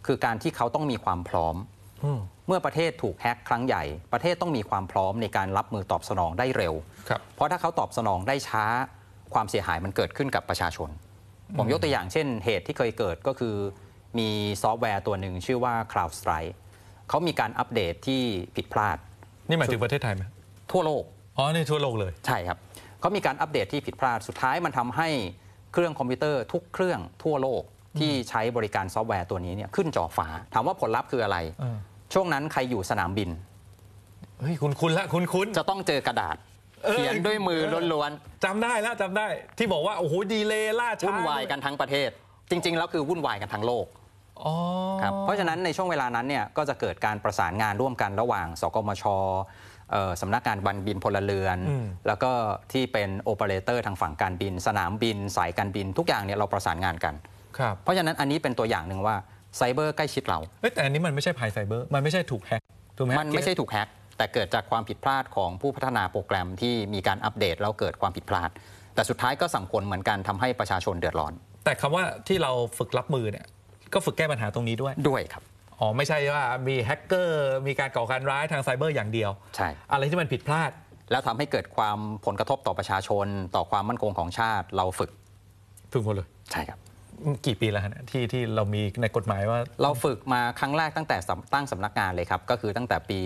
คือการที่เขาต้องมีความพร้อมเมื่อประเทศถูกแฮกครั้งใหญ่ประเทศต้องมีความพร้อมในการรับมือตอบสนองได้เร็วเพราะถ้าเขาตอบสนองได้ช้าความเสียหายมันเกิดขึ้นกับประชาชนผมยกตัวอย่างเช่นเหตุที่เคยเกิดก็คือมีซอฟต์แวร์ตัวหนึ่งชื่อว่า CrowdStrike เขามีการอัปเดตที่ผิดพลาดนี่หมายถึงประเทศไทยไหมทั่วโลกนี่ทั่วโลกเลยใช่ครับเขามีการอัปเดตที่ผิดพลาดสุดท้ายมันทำให้เครื่องคอมพิวเตอร์ทุกเครื่องทั่วโลกที่ใช้บริการซอฟต์แวร์ตัวนี้เนี่ยขึ้นจอฟ้าถามว่าผลลัพธ์คืออะไรช่วงนั้นใครอยู่สนามบินเฮ้ยคุณละคุณจะต้องเจอกระดาษเขียนด้วยมือล้วนๆจำได้ที่บอกว่าโอ้โหดีเลย์ล่าช้าวุ่นวายกันทั้งประเทศจริงๆแล้วคือวุ่นวายกันทั้งโลกครับเพราะฉะนั้นในช่วงเวลานั้นเนี่ยก็จะเกิดการประสานงานร่วมกันระหว่างสกมช.สำนักงานการบินพลเรือนแล้วก็ที่เป็นโอเปอเรเตอร์ทางฝั่งการบินสนามบินสายการบินทุกอย่างเนี่ยเราประสานงานกันเพราะฉะนั้นอันนี้เป็นตัวอย่างหนึ่งว่าไซเบอร์ใกล้ชิดเราแต่อันนี้มันไม่ใช่ภัยไซเบอร์มันไม่ใช่ถูกแฮกถูกไหมมันไม่ใช่ถูกแฮกแต่เกิดจากความผิดพลาดของผู้พัฒนาโปรแกรมที่มีการอัปเดตแล้วเกิดความผิดพลาดแต่สุดท้ายก็ส่งผลเหมือนกันทำให้ประชาชนเดือดร้อนแต่คำว่าที่เราฝึกรับมือเนี่ยก็ฝึกแก้ปัญหาตรงนี้ด้วยครับไม่ใช่ว่ามีแฮกเกอร์มีการก่อการร้ายทางไซเบอร์อย่างเดียวใช่อะไรที่มันผิดพลาดแล้วทำให้เกิดความผลกระทบต่อประชาชนต่อความมั่นคงของชาติเราฝึกหมดเลยใช่ครับกี่ปีแล้วที่เรามีในกฎหมายว่าเราฝึกมาครั้งแรกตั้งแต่ตั้งสำนักงานเลยครับก็คือตั้งแต่ปี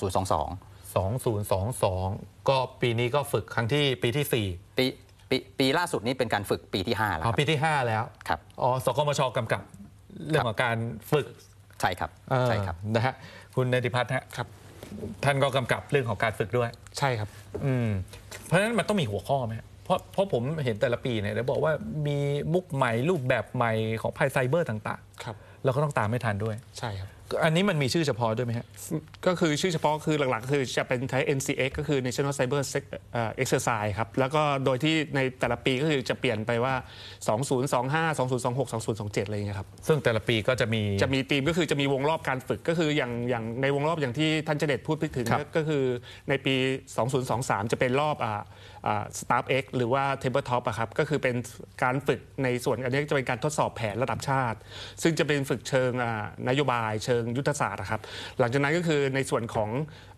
2022ก็ปีนี้ก็ฝึกครั้งที่ปีที่4 ปีล่าสุดนี้เป็นการฝึกปีที่5แล้วปีที่5แล้วครับสกมช.กำกับเรื่องของการฝึกใช่ครับนะฮะคุณเนติพัฒน์ครับท่านก็กำกับเรื่องของการฝึกด้วยใช่ครับเพราะฉะนั้นมันต้องมีหัวข้อไหมเพราะผมเห็นแต่ละปีเนี่ยเดี๋ยวบอกว่ามีมุกใหม่รูปแบบใหม่ของภัยไซเบอร์ต่างๆครับเราก็ต้องตามไม่ทันด้วยใช่ครับอันนี้มันมีชื่อเฉพาะด้วยไหมฮะก็คือชื่อเฉพาะคือหลักๆคือจะเป็นใช้ NCX ก็คือ National Cyber Exercise ครับแล้วก็โดยที่ในแต่ละปีก็คือจะเปลี่ยนไปว่า2025 2026 2027อะไรอย่างเงี้ยครับซึ่งแต่ละปีก็จะมีธีมก็คือจะมีวงรอบการฝึกก็คืออย่างในวงรอบอย่างที่ท่านเจเดชพูดถึงก็คือในปี2023จะเป็นรอบStaff X หรือว่า Tabletop ครับก็คือเป็นการฝึกในส่วนอันนี้จะเป็นการทดสอบแผนระดับชาติซึ่งจะเป็นฝึกเชิงนโยบายเชิงยุทธศาสตร์ครับหลังจากนั้นก็คือในส่วนของ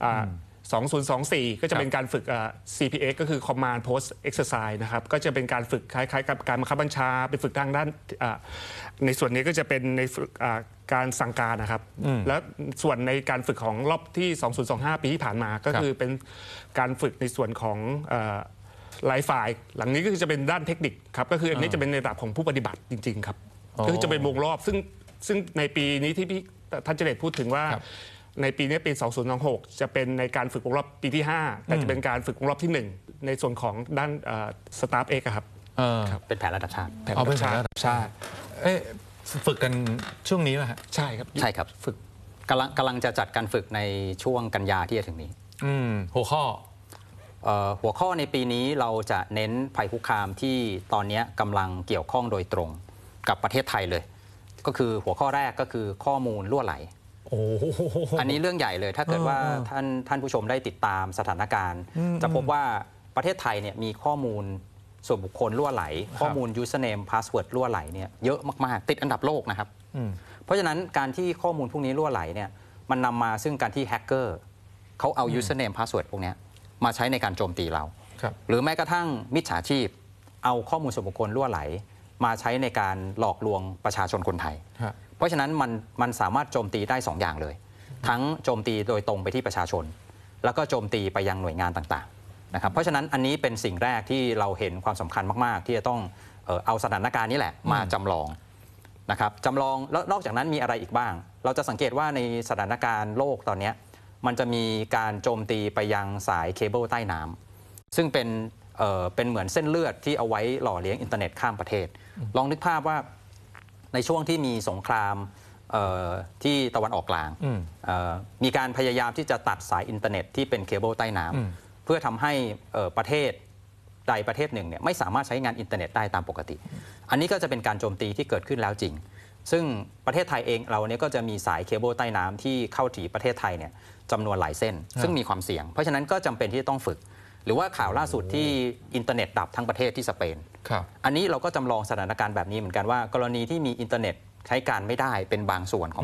2024ก็จะเป็นการฝึกCPX ก็คือ Command Post Exercise นะครับก็จะเป็นการฝึกคล้ายๆกับการบังคับบัญชาเป็นฝึกทางด้านในส่วนนี้ก็จะเป็นในการสั่งการนะครับแล้วส่วนในการฝึกของรอบที่2025ปีที่ผ่านมาก็คือเป็นการฝึกในส่วนของหลายฝ่ายหลังนี้ก็คือจะเป็นด้านเทคนิคครับก็คืออันนี้จะเป็นในระดับของผู้ปฏิบัติจริงๆครับก็คือจะเป็นวงรอบซึ่งในปีนี้ที่ท่านเจเดชพูดถึงว่าในปีนี้ปี2026จะเป็นในการฝึกวงรอบปีที่5แต่จะเป็นการฝึกวงรอบที่1ในส่วนของด้านStaff X ครับเป็นแผนระดับชาติเป็นแผนระดับชาติฝึกกันช่วงนี้ป่ะฮะใช่ครับฝึกกำลังจะจัดการฝึกในช่วงกันยาที่จะถึงนี้หัวข้อในปีนี้เราจะเน้นภัยคุกคามที่ตอนนี้กำลังเกี่ยวข้องโดยตรงกับประเทศไทยเลยก็คือหัวข้อแรกก็คือข้อมูลรั่วไหลอันนี้เรื่องใหญ่เลยถ้าเกิดว่าท่านผู้ชมได้ติดตามสถานการณ์จะพบว่าประเทศไทยเนี่ยมีข้อมูลส่วนบุคคลรั่วไหลข้อมูล username password รั่วไหลเนี่ยเยอะมากๆติดอันดับโลกนะครับเพราะฉะนั้นการที่ข้อมูลพวกนี้รั่วไหลเนี่ยมันนำมาซึ่งการที่แฮกเกอร์เขาเอา username password พวกนี้มาใช้ในการโจมตีเราหรือแม้กระทั่งมิจฉาชีพเอาข้อมูลส่วนบุคคลรั่วไหลมาใช้ในการหลอกลวงประชาชนคนไทยเพราะฉะนั้นมันสามารถโจมตีได้2 อย่างเลยทั้งโจมตีโดยตรงไปที่ประชาชนแล้วก็โจมตีไปยังหน่วยงานต่างๆนะครับเพราะฉะนั้นอันนี้เป็นสิ่งแรกที่เราเห็นความสำคัญมากๆที่จะต้องเอาสถานการณ์นี้แหละมาจำลองนะครับจำลองแล้วนอกจากนั้นมีอะไรอีกบ้างเราจะสังเกตว่าในสถานการณ์โลกตอนนี้มันจะมีการโจมตีไปยังสายเคเบิลใต้น้ำซึ่งเป็นเหมือนเส้นเลือดที่เอาไว้หล่อเลี้ยงอินเทอร์เน็ตข้ามประเทศลองนึกภาพว่าในช่วงที่มีสงครามที่ตะวันออกกลางมีการพยายามที่จะตัดสายอินเทอร์เน็ตที่เป็นเคเบิลใต้น้ำเพื่อทำให้ประเทศใดประเทศหนึ่งเนี่ยไม่สามารถใช้งานอินเทอร์เน็ตได้ตามปกติอันนี้ก็จะเป็นการโจมตีที่เกิดขึ้นแล้วจริงซึ่งประเทศไทยเองเราเนี่ยก็จะมีสายเคเบิลใต้น้ำที่เข้าถึงประเทศไทยเนี่ยจำนวนหลายเส้นซึ่งมีความเสี่ยงเพราะฉะนั้นก็จำเป็นที่ต้องฝึกหรือว่าข่าวล่าสุดที่อินเทอร์เน็ตดับทั้งประเทศที่สเปนอันนี้เราก็จำลองสถานการณ์แบบนี้เหมือนกันว่ากรณีที่มีอินเทอร์เน็ตใช้การไม่ได้เป็นบางส่วนของ